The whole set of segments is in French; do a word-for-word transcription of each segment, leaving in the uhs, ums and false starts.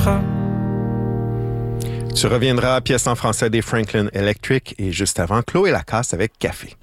Tu reviendras, pièce en français des Franklin Electric, et juste avant, Chloé Lacasse avec Café.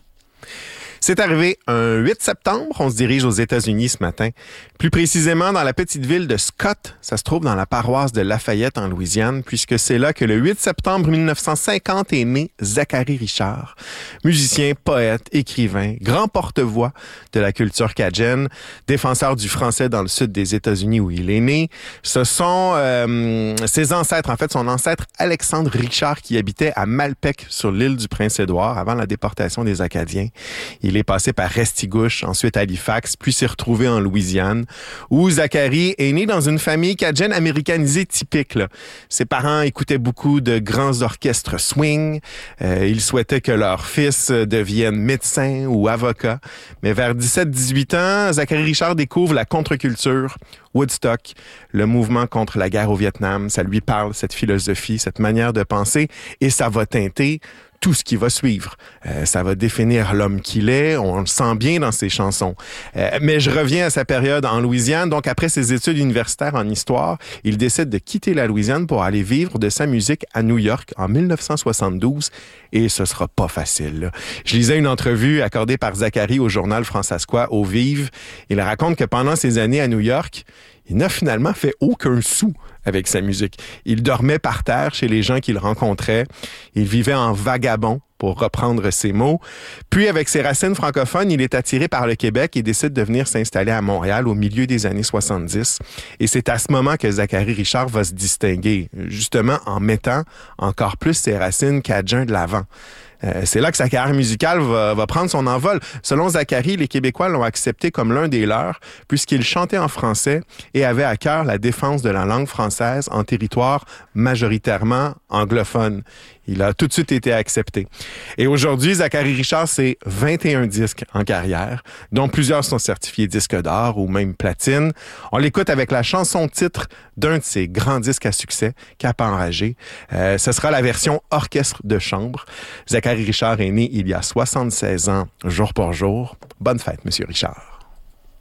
C'est arrivé un huit septembre, on se dirige aux États-Unis ce matin, plus précisément dans la petite ville de Scott. Ça se trouve dans la paroisse de Lafayette en Louisiane, puisque c'est là que le huit septembre mille neuf cent cinquante est né Zachary Richard, musicien, poète, écrivain, grand porte-voix de la culture cajun, défenseur du français dans le sud des États-Unis où il est né. Ce sont euh, ses ancêtres, en fait son ancêtre Alexandre Richard qui habitait à Malpec sur l'île du Prince-Édouard avant la déportation des Acadiens. Il est passé par Restigouche, ensuite Halifax, puis s'est retrouvé en Louisiane, où Zachary est né dans une famille cajun américanisée typique. Là. Ses parents écoutaient beaucoup de grands orchestres swing. Euh, ils souhaitaient que leur fils devienne médecin ou avocat. Mais vers dix-sept dix-huit ans, Zachary Richard découvre la contre-culture, Woodstock, le mouvement contre la guerre au Vietnam. Ça lui parle, cette philosophie, cette manière de penser, et ça va teinter tout ce qui va suivre. Euh, ça va définir l'homme qu'il est, on le sent bien dans ses chansons. Euh, mais je reviens à sa période en Louisiane. Donc, après ses études universitaires en histoire, il décide de quitter la Louisiane pour aller vivre de sa musique à New York en mille neuf cent soixante-douze. Et ce sera pas facile. Là. Je lisais une entrevue accordée par Zachary au journal Françaiscois, au Vive. Il raconte que pendant ses années à New York, il n'a finalement fait aucun sou avec sa musique. Il dormait par terre chez les gens qu'il rencontrait. Il vivait en vagabond, pour reprendre ses mots. Puis, avec ses racines francophones, il est attiré par le Québec et décide de venir s'installer à Montréal au milieu des années soixante-dix. Et c'est à ce moment que Zachary Richard va se distinguer, justement en mettant encore plus ses racines cajun de l'avant. Euh, c'est là que sa carrière musicale va, va prendre son envol. Selon Zachary, les Québécois l'ont accepté comme l'un des leurs, puisqu'il chantait en français et avait à cœur la défense de la langue française en territoire majoritairement anglophone. Il a tout de suite été accepté. Et aujourd'hui, Zachary Richard, c'est vingt et un disques en carrière, dont plusieurs sont certifiés disques d'or ou même platine. On l'écoute avec la chanson-titre d'un de ses grands disques à succès, Cap enragé. Euh, ce sera la version orchestre de chambre. Zachary Richard est né il y a soixante-seize ans, jour pour jour. Bonne fête, Monsieur Richard.